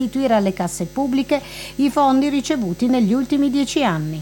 restituire alle casse pubbliche i fondi ricevuti negli ultimi 10 anni.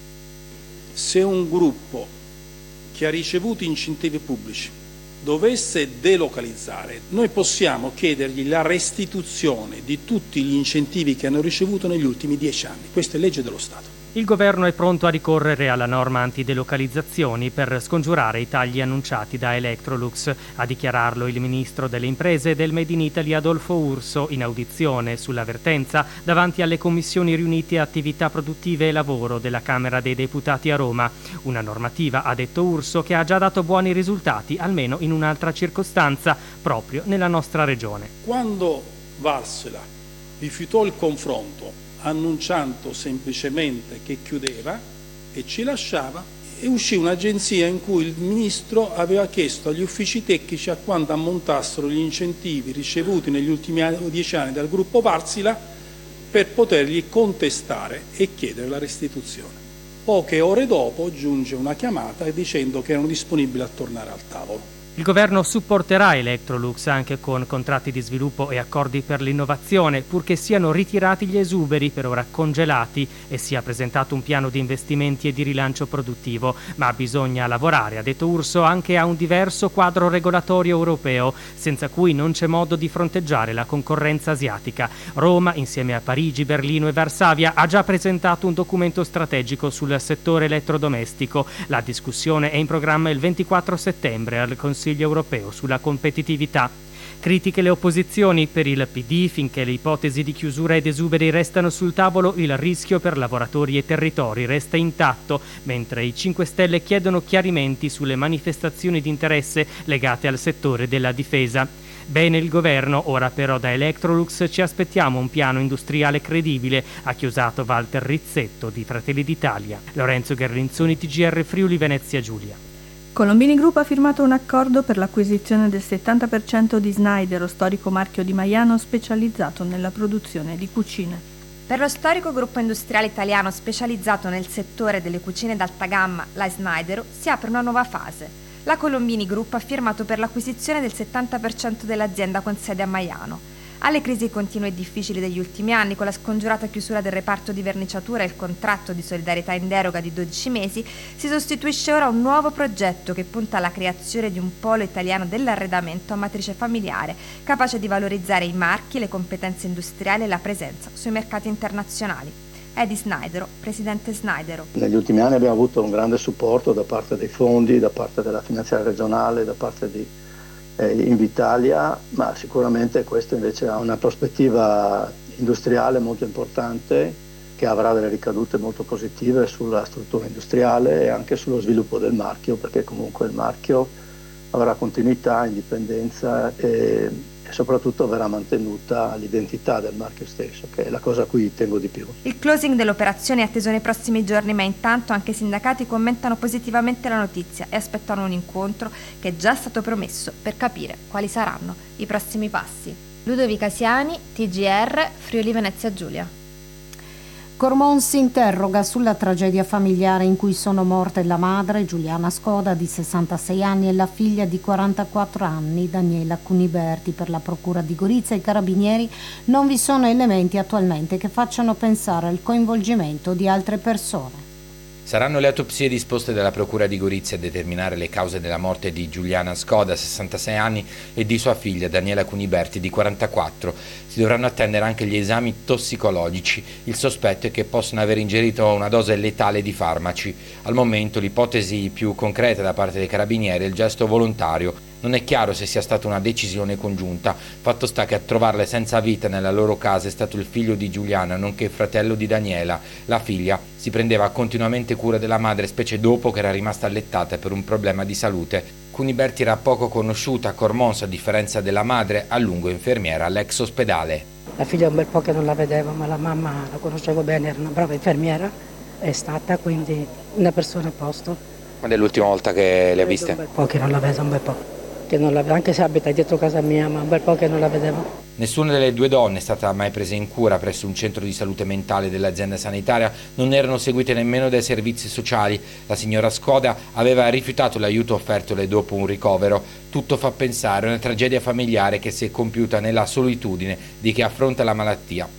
Se un gruppo che ha ricevuto incentivi pubblici dovesse delocalizzare, noi possiamo chiedergli la restituzione di tutti gli incentivi che hanno ricevuto negli ultimi 10 anni. Questa è legge dello Stato. Il governo è pronto a ricorrere alla norma antidelocalizzazioni per scongiurare i tagli annunciati da Electrolux. A dichiararlo il ministro delle imprese e del Made in Italy Adolfo Urso in audizione sull'avvertenza davanti alle commissioni riunite attività produttive e lavoro della Camera dei Deputati a Roma. Una normativa, ha detto Urso, che ha già dato buoni risultati, almeno in un'altra circostanza, proprio nella nostra regione. Quando Varsila rifiutò il confronto annunciando semplicemente che chiudeva e ci lasciava, e uscì un'agenzia in cui il ministro aveva chiesto agli uffici tecnici a quanto ammontassero gli incentivi ricevuti negli ultimi 10 anni dal gruppo Varsila per potergli contestare e chiedere la restituzione. Poche ore dopo giunge una chiamata dicendo che erano disponibili a tornare al tavolo. Il governo supporterà Electrolux anche con contratti di sviluppo e accordi per l'innovazione, purché siano ritirati gli esuberi per ora congelati e sia presentato un piano di investimenti e di rilancio produttivo. Ma bisogna lavorare, ha detto Urso, anche a un diverso quadro regolatorio europeo, senza cui non c'è modo di fronteggiare la concorrenza asiatica. Roma, insieme a Parigi, Berlino e Varsavia, ha già presentato un documento strategico sul settore elettrodomestico. La discussione è in programma il 24 settembre al Consiglio europeo sulla competitività. Critiche le opposizioni. Per il PD, finché le ipotesi di chiusura ed esuberi restano sul tavolo, il rischio per lavoratori e territori resta intatto, mentre i 5 Stelle chiedono chiarimenti sulle manifestazioni di interesse legate al settore della difesa. Bene il governo, ora però da Electrolux ci aspettiamo un piano industriale credibile, ha chiusato Walter Rizzetto di Fratelli d'Italia. Lorenzo Gherlinzoni, TGR Friuli Venezia Giulia. Colombini Group ha firmato un accordo per l'acquisizione del 70% di Snydero, storico marchio di Maiano specializzato nella produzione di cucine. Per lo storico gruppo industriale italiano specializzato nel settore delle cucine d'alta gamma, la Snydero, si apre una nuova fase. La Colombini Group ha firmato per l'acquisizione del 70% dell'azienda con sede a Maiano. Alle crisi continue e difficili degli ultimi anni, con la scongiurata chiusura del reparto di verniciatura e il contratto di solidarietà in deroga di 12 mesi, si sostituisce ora un nuovo progetto che punta alla creazione di un polo italiano dell'arredamento a matrice familiare, capace di valorizzare i marchi, le competenze industriali e la presenza sui mercati internazionali. Edi Snydero, presidente Snydero. Negli ultimi anni abbiamo avuto un grande supporto da parte dei fondi, da parte della finanziaria regionale, da parte di Invitalia, ma sicuramente questo invece ha una prospettiva industriale molto importante che avrà delle ricadute molto positive sulla struttura industriale e anche sullo sviluppo del marchio, perché comunque il marchio avrà continuità, indipendenza e soprattutto verrà mantenuta l'identità del marchio stesso, che è la cosa a cui tengo di più. Il closing dell'operazione è atteso nei prossimi giorni, ma intanto anche i sindacati commentano positivamente la notizia e aspettano un incontro che è già stato promesso per capire quali saranno i prossimi passi. Ludovica Siani, TGR Friuli Venezia Giulia. Cormon si interroga sulla tragedia familiare in cui sono morte la madre, Giuliana Scoda, di 66 anni, e la figlia di 44 anni, Daniela Cuniberti. Per la Procura di Gorizia e i Carabinieri non vi sono elementi attualmente che facciano pensare al coinvolgimento di altre persone. Saranno le autopsie disposte dalla Procura di Gorizia a determinare le cause della morte di Giuliana Scoda, 66 anni, e di sua figlia Daniela Cuniberti, di 44. Si dovranno attendere anche gli esami tossicologici. Il sospetto è che possono aver ingerito una dose letale di farmaci. Al momento l'ipotesi più concreta da parte dei Carabinieri è il gesto volontario. Non è chiaro se sia stata una decisione congiunta. Fatto sta che a trovarle senza vita nella loro casa è stato il figlio di Giuliana, nonché fratello di Daniela. La figlia si prendeva continuamente cura della madre, specie dopo che era rimasta allettata per un problema di salute. Cuniberti era poco conosciuta a Cormons, a differenza della madre, a lungo infermiera all'ex ospedale. La figlia un bel po' che non la vedevo, ma la mamma la conoscevo bene, era una brava infermiera, è stata quindi una persona a posto. Quando è l'ultima volta che le ha viste? Un bel po' che non la vedo, un bel po'. Che non la vedo, anche se abita dietro casa mia, ma un bel po' che non la vedevo. Nessuna delle due donne è stata mai presa in cura presso un centro di salute mentale dell'azienda sanitaria, non erano seguite nemmeno dai servizi sociali. La signora Scoda aveva rifiutato l'aiuto offertole dopo un ricovero. Tutto fa pensare a una tragedia familiare che si è compiuta nella solitudine di chi affronta la malattia.